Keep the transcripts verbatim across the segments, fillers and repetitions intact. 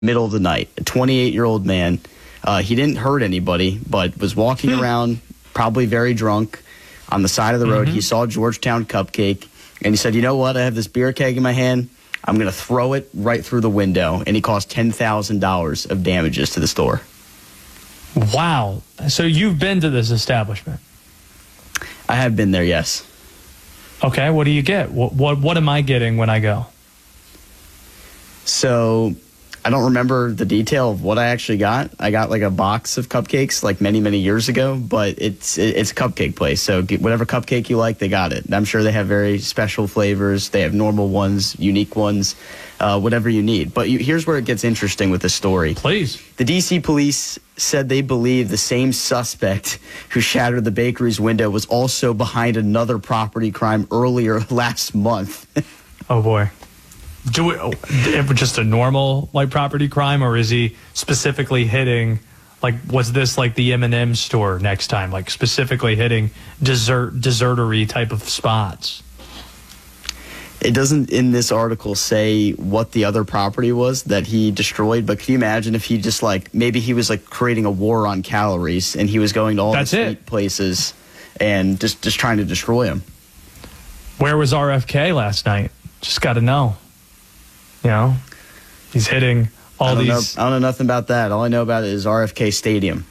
middle of the night. A twenty-eight-year-old man. Uh, he didn't hurt anybody, but was walking around, probably very drunk, on the side of the road. Mm-hmm. He saw Georgetown Cupcake, and he said, you know what? I have this beer keg in my hand. I'm going to throw it right through the window. And he caused ten thousand dollars of damages to the store. Wow. So you've been to this establishment? I have been there, yes. Okay, what do you get? What, what, what am I getting when I go? So I don't remember the detail of what I actually got. I got like a box of cupcakes like many, many years ago, but it's it's a cupcake place. So get whatever cupcake you like, they got it. I'm sure they have very special flavors. They have normal ones, unique ones, uh, whatever you need. But you, here's where it gets interesting with this story. Please. The D C police said they believe the same suspect who shattered the bakery's window was also behind another property crime earlier last month. Oh, boy. Do it just a normal like property crime, or is he specifically hitting, like, was this like the M and M store next time, like specifically hitting dessert desertery type of spots? It doesn't in this article say what the other property was that he destroyed, but can you imagine if he just like maybe he was like creating a war on calories and he was going to all That's the it. sweet places and just just trying to destroy them. Where was R F K last night? Just got to know. You know, he's hitting all I don't these. Know, I don't know nothing about that. All I know about it is R F K Stadium.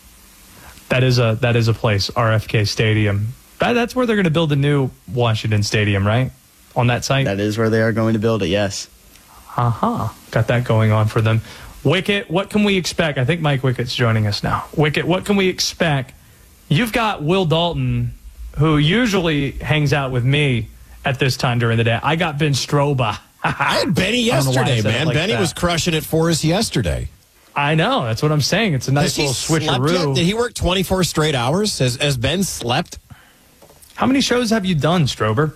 That is a that is a place, R F K Stadium. That, that's where they're going to build a new Washington Stadium, right? On that site. That is where they are going to build it. Yes. Uh huh. Got that going on for them. Wicket, what can we expect? I think Mike Wickett's joining us now. Wicket, what can we expect? You've got Will Dalton, who usually hangs out with me at this time during the day. I got Ben Stroba. I had Benny yesterday, man. Like Benny that. was crushing it for us yesterday. I know. That's what I'm saying. It's a nice Has he little slept yet? switcheroo. Did he work twenty-four straight hours? Has, has Ben slept? How many shows have you done, Strober?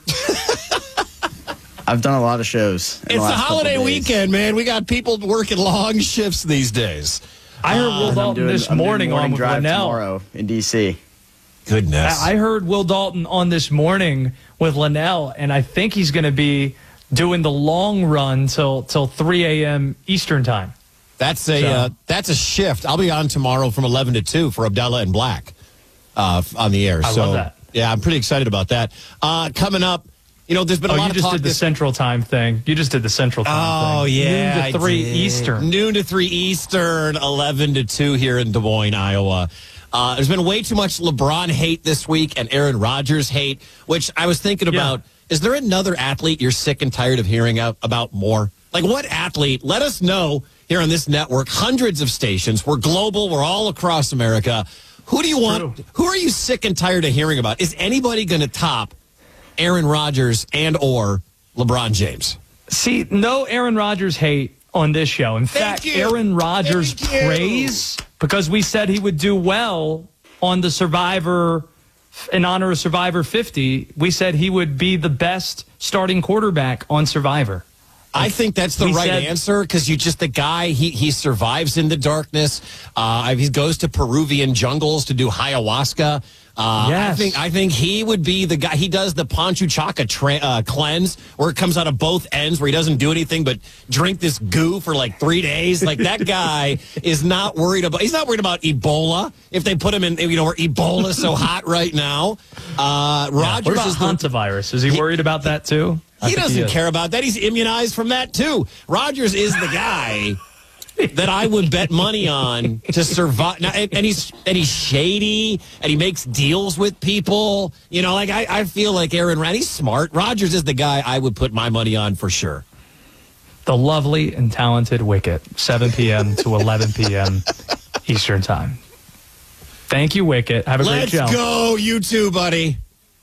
I've done a lot of shows. It's the holiday weekend, man. We got people working long shifts these days. I heard Will I'm Dalton doing, this I'm doing morning, morning on with drive Linnell. tomorrow in D C. Goodness. I heard Will Dalton on this morning with Linnell, and I think he's going to be doing the long run till till three a.m. Eastern time. That's a So- uh, that's a shift. I'll be on tomorrow from eleven to two for Abdallah and Black uh, on the air. I so, love that. Yeah, I'm pretty excited about that. Uh, coming up, you know, there's been a Oh, lot you of just talk did the this Central Time thing. You just did the Central Time Oh, thing. yeah. Noon to I three did. Eastern. Noon to three Eastern, eleven to two here in Des Moines, Iowa. Uh, there's been way too much LeBron hate this week and Aaron Rodgers hate, which I was thinking about. Is there another athlete you're sick and tired of hearing out about more? Like, what athlete? Let us know here on this network. Hundreds of stations. We're global. We're all across America. Who do you want? True. Who are you sick and tired of hearing about? Is anybody going to top Aaron Rodgers and or LeBron James? See, no Aaron Rodgers hate on this show. In Thank fact, you. Aaron Rodgers Thank you. praise, because we said he would do well on the Survivor, in honor of Survivor fifty, we said he would be the best starting quarterback on Survivor. I think that's the We right said- answer because you just the guy he he survives in the darkness. Uh, he goes to Peruvian jungles to do ayahuasca. Uh, Yes. I think I think he would be the guy. He does the Panchu Chaka tra- uh, cleanse where it comes out of both ends, where he doesn't do anything but drink this goo for like three days. Like that guy is not worried about. He's not worried about Ebola if they put him in. You know where Ebola is so hot right now. Uh, Rodgers What about is the, hantavirus? Is he worried about that too? I he think doesn't is. care about that. He's immunized from that too. Rodgers is the guy that I would bet money on to survive. Now, and, and he's and he's shady and he makes deals with people. You know, like I, I feel like Aaron Rodgers. He's smart. Rodgers is the guy I would put my money on for sure. The lovely and talented Wicket, seven p.m. to eleven p.m. Eastern time. Thank you, Wicket. Have a Let's great show. go, you too, buddy.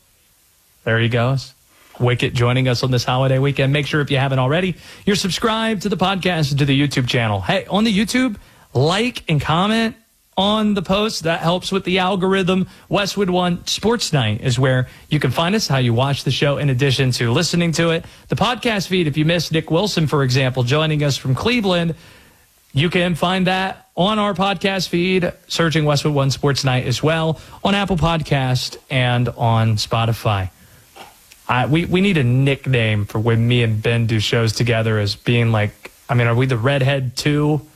There he goes. Wicket joining us on this holiday weekend. Make sure if you haven't already, you're subscribed to the podcast and to the YouTube channel. Hey, on the YouTube, like and comment on the post. That helps with the algorithm. Westwood One Sports Night is where you can find us, how you watch the show in addition to listening to it. The podcast feed, if you missed Nick Wilson, for example, joining us from Cleveland, you can find that on our podcast feed, searching Westwood One Sports Night as well, on Apple Podcast and on Spotify. I, we, we need a nickname for when me and Ben do shows together as being like I mean, are we the redhead two?